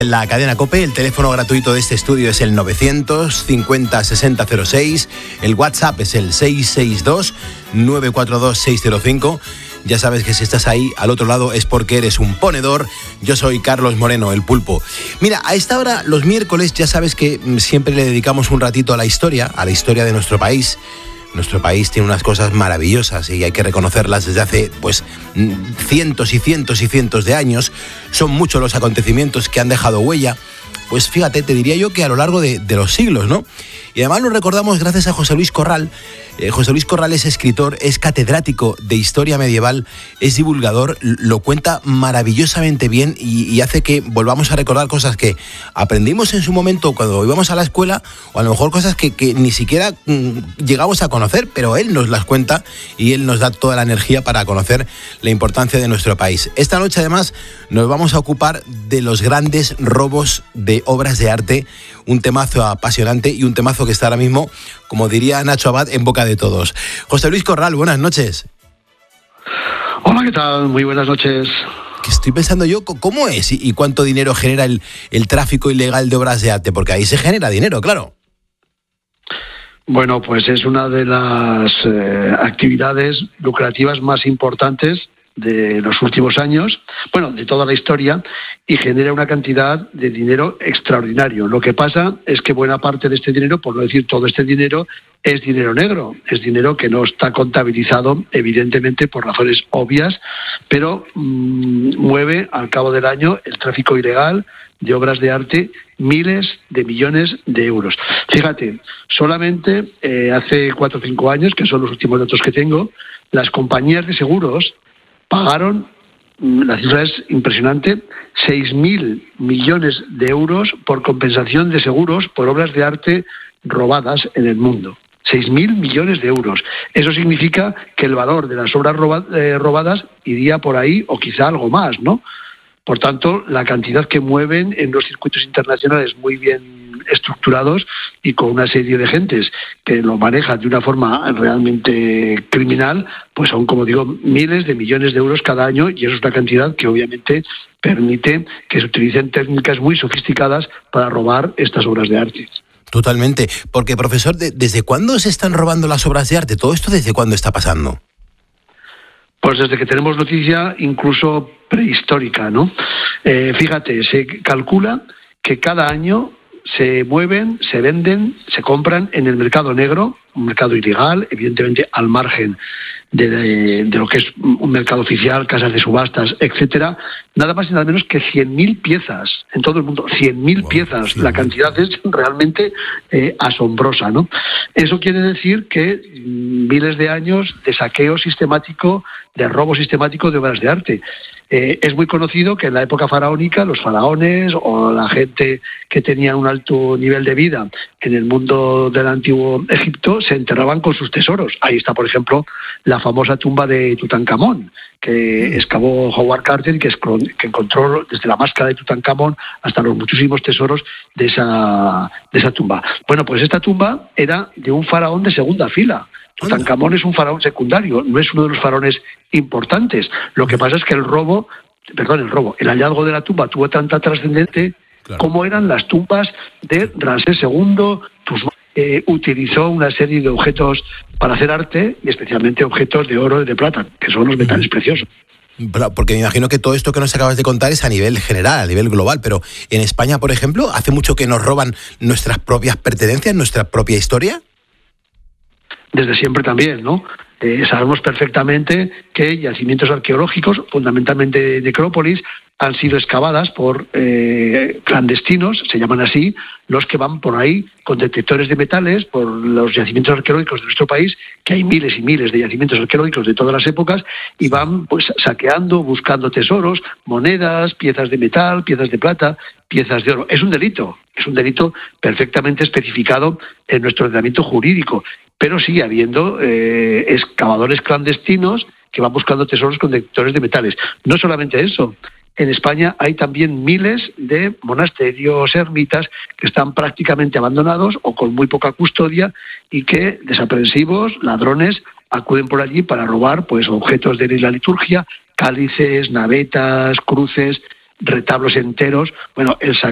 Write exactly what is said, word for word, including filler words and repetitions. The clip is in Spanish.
La cadena COPE, el teléfono gratuito de este estudio es el novecientos cincuenta sesenta cero seis, el WhatsApp es el seis seis dos nueve cuatro dos seis cero cinco. Ya sabes que si estás ahí al otro lado es porque eres un ponedor. Yo soy Carlos Moreno, el Pulpo. Mira, a esta hora, los miércoles, ya sabes que siempre le dedicamos un ratito a la historia, a la historia de nuestro país. Nuestro país tiene unas cosas maravillosas y hay que reconocerlas desde hace pues cientos y cientos y cientos de años. Son muchos los acontecimientos que han dejado huella. Pues fíjate, te diría yo que a lo largo de, de los siglos, ¿no? Y además lo recordamos gracias a José Luis Corral. Eh, José Luis Corral es escritor, es catedrático de historia medieval, es divulgador, lo cuenta maravillosamente bien y, y hace que volvamos a recordar cosas que aprendimos en su momento cuando íbamos a la escuela, o a lo mejor cosas que, que ni siquiera mmm, llegamos a conocer, pero él nos las cuenta y él nos da toda la energía para conocer la importancia de nuestro país. Esta noche además nos vamos a ocupar de los grandes robos de obras de arte, un temazo apasionante y un temazo que está ahora mismo, como diría Nacho Abad, en boca de todos. José Luis Corral, buenas noches. Hola, ¿qué tal? Muy buenas noches. Que estoy pensando yo, ¿cómo es y cuánto dinero genera el, el tráfico ilegal de obras de arte? Porque ahí se genera dinero, claro. Bueno, pues es una de las eh, actividades lucrativas más importantes de los últimos años, bueno, de toda la historia, y genera una cantidad de dinero extraordinario. Lo que pasa es que buena parte de este dinero, por no decir todo este dinero, es dinero negro, es dinero que no está contabilizado, evidentemente, por razones obvias, pero mmm, mueve al cabo del año el tráfico ilegal de obras de arte miles de millones de euros. Fíjate, solamente eh, hace cuatro o cinco años, que son los últimos datos que tengo, las compañías de seguros pagaron, la cifra es impresionante, seis mil millones de euros por compensación de seguros por obras de arte robadas en el mundo. seis mil millones de euros. Eso significa que el valor de las obras roba, eh, robadas iría por ahí o quizá algo más, ¿no? Por tanto, la cantidad que mueven en los circuitos internacionales muy bien estructurados y con una serie de gentes que lo manejan de una forma realmente criminal, pues son, como digo, miles de millones de euros cada año, y eso es una cantidad que obviamente permite que se utilicen técnicas muy sofisticadas para robar estas obras de arte. Totalmente, porque profesor, ¿desde cuándo se están robando las obras de arte? ¿Todo esto desde cuándo está pasando? Pues desde que tenemos noticia, incluso prehistórica, ¿no? Eh, fíjate, se calcula que cada año se mueven, se venden, se compran en el mercado negro, un mercado ilegal, evidentemente al margen de, de, de lo que es un mercado oficial, casas de subastas, etcétera, nada más y nada menos que cien mil piezas en todo el mundo, cien mil wow, piezas, cien mil. La cantidad es realmente eh, asombrosa, ¿no? Eso quiere decir que miles de años de saqueo sistemático, de robo sistemático de obras de arte. Eh, es muy conocido que en la época faraónica los faraones o la gente que tenía un alto nivel de vida en el mundo del antiguo Egipto se enterraban con sus tesoros. Ahí está, por ejemplo, la famosa tumba de Tutankamón, que excavó Howard Carter y que, que encontró desde la máscara de Tutankamón hasta los muchísimos tesoros de esa, de esa tumba. Bueno, pues esta tumba era de un faraón de segunda fila. Tutankamón es un faraón secundario, no es uno de los faraones importantes. Lo que pasa es que el robo, perdón, el robo, el hallazgo de la tumba tuvo tanta trascendente claro. como eran las tumbas de Ramsés segundo. Eh, utilizó una serie de objetos para hacer arte, y especialmente objetos de oro y de plata, que son los metales preciosos. Porque me imagino que todo esto que nos acabas de contar es a nivel general, a nivel global, pero en España, por ejemplo, ¿hace mucho que nos roban nuestras propias pertenencias, nuestra propia historia? Desde siempre también, ¿no? Eh, sabemos perfectamente que yacimientos arqueológicos, fundamentalmente necrópolis, han sido excavadas por eh, clandestinos, se llaman así, los que van por ahí con detectores de metales por los yacimientos arqueológicos de nuestro país, que hay miles y miles de yacimientos arqueológicos de todas las épocas, y van pues saqueando, buscando tesoros, monedas, piezas de metal, piezas de plata, piezas de oro. Es un delito, es un delito perfectamente especificado en nuestro ordenamiento jurídico, pero sigue habiendo eh, excavadores clandestinos que van buscando tesoros con detectores de metales. No solamente eso, en España hay también miles de monasterios, ermitas, que están prácticamente abandonados o con muy poca custodia y que desaprensivos, ladrones, acuden por allí para robar pues objetos de la liturgia, cálices, navetas, cruces, retablos enteros. Bueno, el saqueo